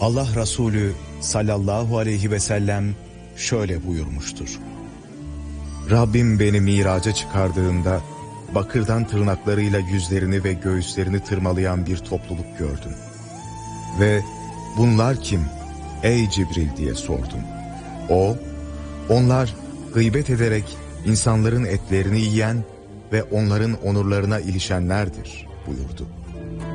Allah Resulü sallallahu aleyhi ve sellem şöyle buyurmuştur. Rabbim beni miraca çıkardığında bakırdan tırnaklarıyla yüzlerini ve göğüslerini tırmalayan bir topluluk gördüm. Ve bunlar kim ey Cibril diye sordum. Onlar gıybet ederek insanların etlerini yiyen ve onların onurlarına ilişenlerdir buyurdu.